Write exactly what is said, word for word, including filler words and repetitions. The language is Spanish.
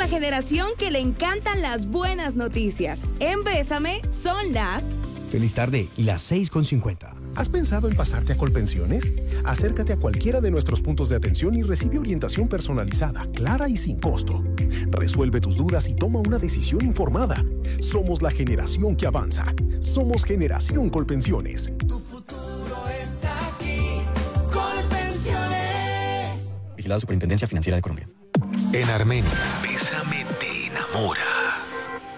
generación que le encantan las buenas noticias. En Bésame son las... Feliz tarde y las seis con cincuenta. ¿Has pensado en pasarte a Colpensiones? Acércate a cualquiera de nuestros puntos de atención y recibe orientación personalizada, clara y sin costo. Resuelve tus dudas y toma una decisión informada. Somos la generación que avanza. Somos Generación Colpensiones. Tu futuro está aquí. Colpensiones. Vigilado Superintendencia Financiera de Colombia. En Armenia, Bésame te enamora.